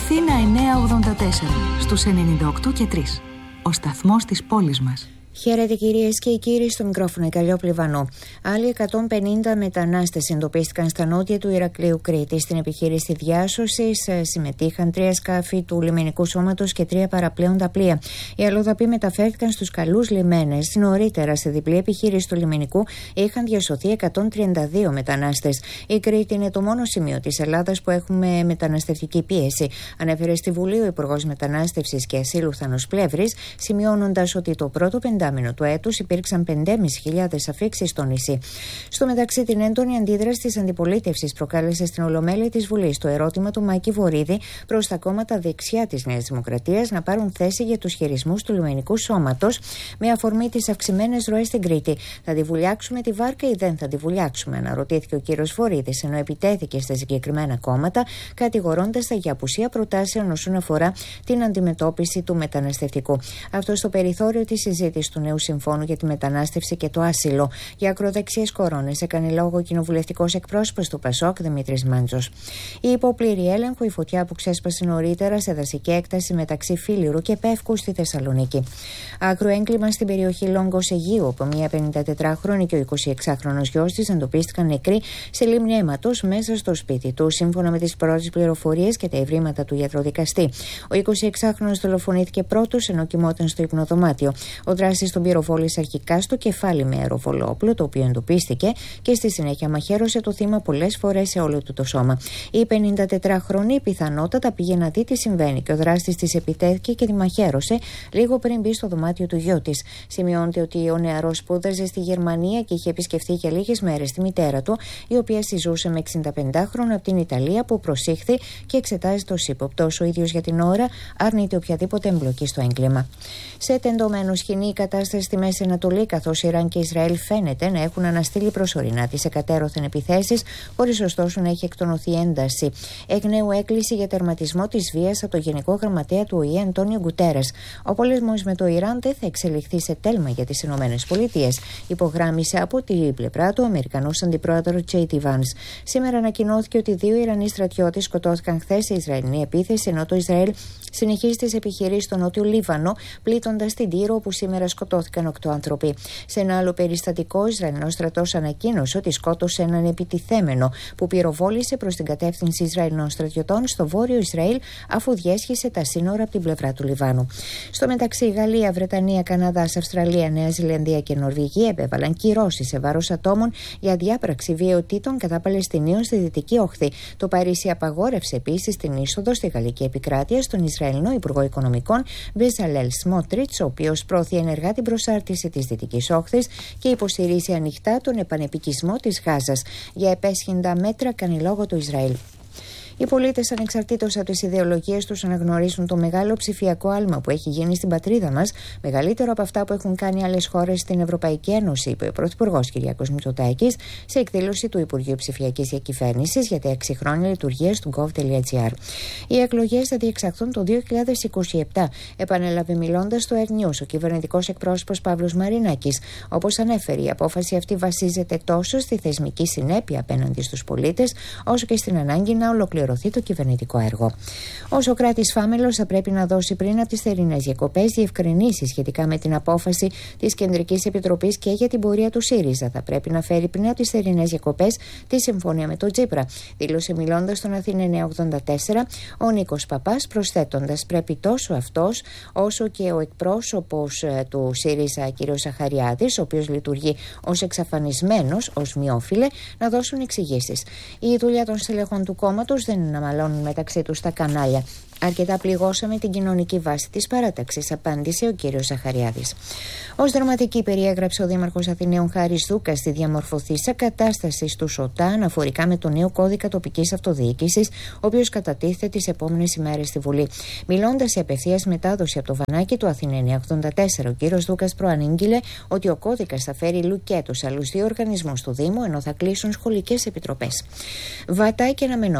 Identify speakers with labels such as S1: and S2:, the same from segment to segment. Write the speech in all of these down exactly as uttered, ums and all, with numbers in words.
S1: Αθήνα εννιακόσια ογδόντα τέσσερα, στους ενενήντα οκτώ και τρία. Ο σταθμός της πόλης μας.
S2: Χαίρετε κυρίες και κύριοι, στο μικρόφωνο η Καλλιόπη Λιβανό. Άλλοι εκατόν πενήντα μετανάστες εντοπίστηκαν στα νότια του Ηρακλείου Κρήτη. Στην επιχείρηση διάσωσης συμμετείχαν τρία σκάφη του λιμενικού σώματος και τρία παραπλέοντα πλοία. Οι αλλοδαποί μεταφέρθηκαν στους καλούς λιμένες. Νωρίτερα, σε διπλή επιχείρηση του λιμενικού, είχαν διασωθεί εκατόν τριάντα δύο μετανάστες. Η Κρήτη είναι το μόνο σημείο της Ελλάδας που έχουμε μεταναστευτική πίεση, ανέφερε στη Βουλή ο Υπουργός Μετανάστευσης και Ασύλου Θάνος Πλεύρης, σημειώνοντας ότι το πρώτο πεντάμινο του έτους υπήρξαν πέντε χιλιάδες πεντακόσιες αφήξεις στο νησί. Στο μεταξύ, την έντονη αντίδραση της αντιπολίτευσης προκάλεσε στην Ολομέλεια της Βουλής το ερώτημα του Μάκη Βορίδη προς τα κόμματα δεξιά της Νέας Δημοκρατίας να πάρουν θέση για τους χειρισμούς του λιμενικού σώματος με αφορμή τις αυξημένες ροές στην Κρήτη. Θα τη βουλιάξουμε τη βάρκα ή δεν θα τη βουλιάξουμε, αναρωτήθηκε ο κύριος Βορίδης, ενώ επιτέθηκε στα συγκεκριμένα κόμματα, κατηγορώντας τα για απουσία προτάσεων όσον αφορά την αντιμετώπιση του μεταναστευτικού. Αυτό στο περιθώριο της συζήτησης του νέου συμφώνου για τη μετανάστευση και το άσυλο. Για ακροδεξιές κορώνες έκανε λόγο ο κοινοβουλευτικός εκπρόσωπος του Πασόκ, Δημήτρης Μάντζος. Η υποπλήρη έλεγχο, η φωτιά που ξέσπασε νωρίτερα σε δασική έκταση μεταξύ Φίλιρου και Πεύκου στη Θεσσαλονίκη. Άκρο έγκλημα στην περιοχή Λόγκος Αιγείου, όπου μία πενηντατετράχρονη και ο εικοσιεξάχρονος γιος της εντοπίστηκαν νεκροί σε λίμνη αίματος μέσα στο σπίτι του, σύμφωνα με τις πρώτες πληροφορίες και τα ευρήματα του γιατροδικαστή. Ο εικοσιεξάχρονος δολοφονήθηκε πρώτος ενώ κοιμόταν στο υπνοδωμάτιο. Ο δράστης τον πυροβόλησε αρχικά στο κεφάλι με αεροβολόπλο, το οποίο εντοπίστηκε, και στη συνέχεια μαχαίρωσε το θύμα πολλές φορές σε όλο του το σώμα. Η πενηντατετράχρονη πιθανότατα πήγε να δει τι συμβαίνει και ο δράστης της επιτέθηκε και τη μαχαίρωσε λίγο πριν μπει στο δωμάτιο του γιού της. Σημειώνεται ότι ο νεαρός σπούδαζε στη Γερμανία και είχε επισκεφθεί για λίγες μέρες τη μητέρα του, η οποία συζούσε με εξηνταπεντάχρονο από την Ιταλία, που προσήχθη και εξετάζεται ως ύποπτος. Ο ίδιος για την ώρα αρνείται οποιαδήποτε εμπλοκή στο έγκλημα. Σε τεντωμένο σκηνή η κατάσταση στη Μέση Ανατολή, καθώς Ιράν και Ισραήλ φαίνεται να έχουν αναστείλει προσωρινά τις εκατέρωθεν επιθέσεις, χωρίς ωστόσο να έχει εκτονωθεί ένταση. Εκ νέου έκκληση για τερματισμό της βίας από το Γενικό Γραμματέα του Ο Η Ε, Αντόνιο Γκουτέρες. Ο πολέμος με το Ιράν δεν θα εξελιχθεί σε τέλμα για τις ΗΠΑ, υπογράμμισε από την πλευρά του ο Αμερικανός Αντιπρόεδρος Τζέι Ντι Βάνς. Σήμερα ανακοινώθηκε ότι δύο Ιρανοί στρατιώτες σκοτώθηκαν χθες σε Ισραηλινή επίθεση, ενώ το Ισραήλ συνεχίζει τις επιχειρήσεις στο νότιο Λίβανο, πλήττοντας την Τύρο, όπου σήμερα σκοτώθηκαν οκτώ άνθρωποι. Σε ένα άλλο περιστατικό, ο Ισραηλινός στρατός ανακοίνωσε ότι σκότωσε έναν επιτιθέμενο που πυροβόλησε προς την κατεύθυνση Ισραηλινών στρατιωτών στο βόρειο Ισραήλ, αφού διέσχισε τα σύνορα από την πλευρά του Λιβάνου. Στο μεταξύ, Γαλλία, Βρετανία, Καναδάς, Αυστραλία, Νέα Ζηλανδία και Νορβηγία επέβαλαν κυρώσεις σε βάρος ατόμων για διάπραξη βιαιοτήτων κατά Παλαιστινίων στη Δυτική Όχθη. Το Παρίσι απαγόρευσε επίσης την είσοδο στη Γαλλική επικράτεια στον Ισραηλινό Υπουργό Οικονομικών Μπεζαλέλ Σμότριτς, ο οποίος προωθεί ενεργά την προσάρτηση της Δυτικής Όχθης και υποστηρίζει ανοιχτά τον επανεπικισμό της Γάζας. Για επέσχυντα μέτρα κάνει λόγο το Ισραήλ. Οι πολίτες, ανεξαρτήτως από τις ιδεολογίες τους, αναγνωρίζουν το μεγάλο ψηφιακό άλμα που έχει γίνει στην πατρίδα μας, μεγαλύτερο από αυτά που έχουν κάνει άλλες χώρες στην Ευρωπαϊκή Ένωση, είπε ο Πρωθυπουργός Κυριάκος Μητσοτάκης σε εκδήλωση του Υπουργείου Ψηφιακής Διακυβέρνησης για τα έξι χρόνια λειτουργίας του gov.gr. Οι εκλογές θα διεξαχθούν το δύο χιλιάδες είκοσι επτά, επανέλαβε μιλώντας στο Air News ο κυβερνητικός εκπρόσωπος Παύλος Μαρινάκης. Όπως ανέφερε, η απόφαση αυτή βασίζεται τόσο στη θεσμική συνέπεια απέναντι στους πολίτες, όσο και στην ανάγκη να ολοκληρωθεί το κυβερνητικό έργο. Ο Σωκράτης Φάμελος θα πρέπει να δώσει πριν από τις θερινές διακοπές διευκρινήσεις σχετικά με την απόφαση της Κεντρικής Επιτροπής και για την πορεία του ΣΥΡΙΖΑ. Θα πρέπει να φέρει πριν από τις θερινές διακοπές τη συμφωνία με τον Τσίπρα, δήλωσε μιλώντας στον Αθήνα εννιακόσια ογδόντα τέσσερα ο Νίκος Παπάς, προσθέτοντας: πρέπει τόσο αυτός όσο και ο εκπρόσωπος του ΣΥΡΙΖΑ κ. Σαχαριάδης, ο οποίος λειτουργεί ως εξαφανισμένος, ως μειόφιλε, να δώσουν εξηγήσεις. Η δουλειά των στελεχών του κόμματος δεν είναι να μαλώνουν μεταξύ τους τα κανάλια. Αρκετά πληγώσαμε την κοινωνική βάση της παράταξης, απάντησε ο κύριος Ζαχαριάδης. Ως δραματική περιέγραψε ο Δήμαρχος Αθηναίων Χάρης Δούκας τη διαμορφωθήσα κατάσταση του ΣΟΤΑ αναφορικά με το νέο κώδικα τοπικής αυτοδιοίκησης, ο οποίος κατατίθεται τις επόμενες ημέρες στη Βουλή. Μιλώντας σε απευθείας μετάδοση από το Βανάκι του Αθήνα εννιακόσια ογδόντα τέσσερα, ο κύριος Δούκας προανήγγειλε ότι ο κώδικας θα φέρει λουκέτους άλλους δύο οργανισμούς του Δήμου, ενώ θα κλείσουν σχολικές επιτροπές. Βατά και αναμενόμενα ήταν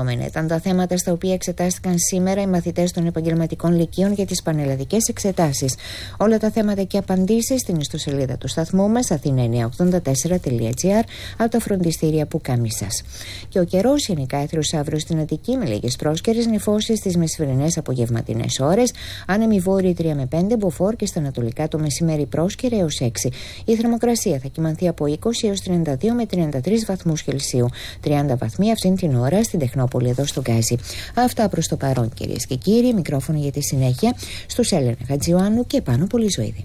S2: τα θέματα στα οποία εξετάστηκαν σήμερα οι μαθητές των επαγγελματικών λυκείων για τις πανελλαδικές εξετάσεις. Όλα τα θέματα και απαντήσεις στην ιστοσελίδα του σταθμού μας αθήνα εννιακόσια ογδόντα τέσσερα τελεία τζι άρ από τα φροντιστήρια Πουκάμισσας. Και ο καιρός γενικά έθριος αύριο στην Αττική με λίγες πρόσκαιρες νεφώσεις στις μεσημερινές απογευματινές ώρες. Άνεμοι βόρειοι τρία με πέντε, μποφόρ και στα ανατολικά το μεσημέρι πρόσκαιρε έως έξι. Η θερμοκρασία θα κυμανθεί από είκοσι έως τριάντα δύο με τριάντα τρεις βαθμούς Κελσίου. τριάντα βαθμοί αυτήν την ώρα στην Τεχνόπολη εδώ στο Γκάζι. Αυτά προς το παρόν, κυρίες και κύριοι. Μικρόφωνο για τη συνέχεια στους Έλενα Χατζιωάννου και Πάνο Πολυζωήδη.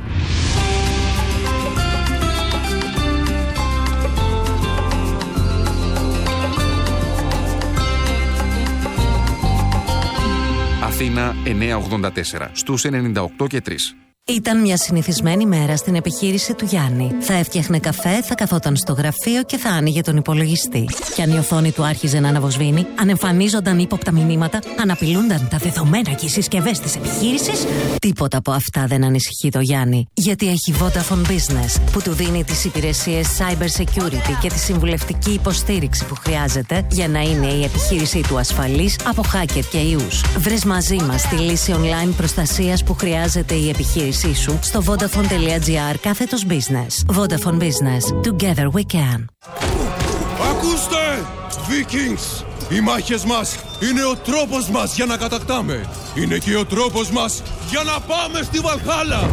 S3: Αθήνα εννιακόσια ογδόντα τέσσερα στους ενενήντα οκτώ και τρία.
S4: Ήταν μια συνηθισμένη μέρα στην επιχείρηση του Γιάννη. Θα έφτιαχνε καφέ, θα καθόταν στο γραφείο και θα άνοιγε τον υπολογιστή. Κι αν η οθόνη του άρχιζε να αναβοσβήνει, αν εμφανίζονταν ύποπτα μηνύματα, αν απειλούνταν τα δεδομένα και οι συσκευές της επιχείρησης, τίποτα από αυτά δεν ανησυχεί το Γιάννη. Γιατί έχει Vodafone Business, που του δίνει τις υπηρεσίες cyber security και τη συμβουλευτική υποστήριξη που χρειάζεται για να είναι η επιχείρησή του ασφαλής από hacker και ιούς. Βρες μαζί μας τη λύση online προστασίας που χρειάζεται η επιχείρηση σου στο vodafone τελεία τζι άρ κάθετος business. Vodafone Business. Together we can.
S5: Ακούστε, Vikings! Οι μάχες μας είναι ο τρόπος μας για να κατακτάμε. Είναι και ο τρόπος μας για να πάμε στη Βαλχάλα.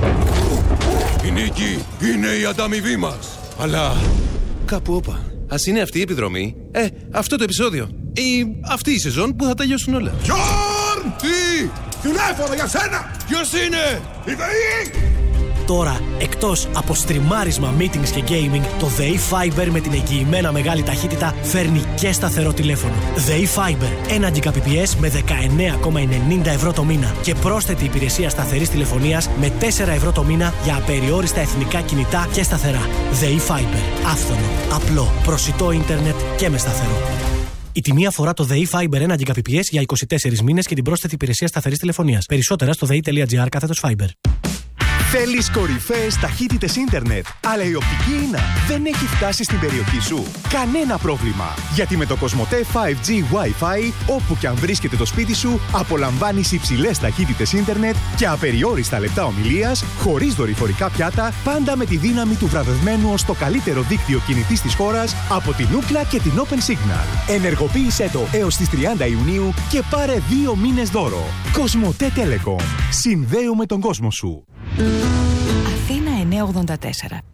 S5: Η νίκη είναι η ανταμοιβή μας. Αλλά κάπου όπα. Ας είναι αυτή η επιδρομή, ε, αυτό το επεισόδιο ή αυτή η σεζόν που θα τελειώσουν όλα. Γιόρν! Τι! Τηλέφωνο για σένα! Ποιος είναι? Η ΔΕΗ!
S6: Τώρα, εκτός από στριμάρισμα, meetings και gaming, το ΔΕΗ Fiber με την εγγυημένα μεγάλη ταχύτητα φέρνει και σταθερό τηλέφωνο. ΔΕΗ Fiber, ένα Gbps με δεκαεννέα κόμμα ενενήντα ευρώ το μήνα και πρόσθετη υπηρεσία σταθερής τηλεφωνίας με τέσσερα ευρώ το μήνα για απεριόριστα εθνικά κινητά και σταθερά. ΔΕΗ Fiber, άφθονο, απλό, προσιτό ίντερνετ και με σταθερό. Η τιμή αφορά το ΔΕΗ Fiber ένα Gbps για είκοσι τέσσερις μήνες και την πρόσθετη υπηρεσία σταθερής τηλεφωνίας. Περισσότερα στο δε ι τελεία τζι άρ κάθετος Fiber.
S7: Θέλεις κορυφαίες ταχύτητες ίντερνετ, αλλά η οπτική ίνα δεν έχει φτάσει στην περιοχή σου? Κανένα πρόβλημα, γιατί με το Κοσμοτέ φάιβ τζι Wi-Fi, όπου και αν βρίσκεται το σπίτι σου, απολαμβάνεις υψηλές ταχύτητες ίντερνετ και απεριόριστα λεπτά ομιλίας, χωρίς δορυφορικά πιάτα, πάντα με τη δύναμη του βραβευμένου ως το καλύτερο δίκτυο κινητής της χώρας από την Ookla και την Open Signal. Ενεργοποίησέ το έως τις τριάντα Ιουνίου και πάρε δύο μήνες δώρο. Κοσμοτέ Telecom. Συνδέουμε τον κόσμο σου.
S1: Αθήνα εννιακόσια ογδόντα τέσσερα.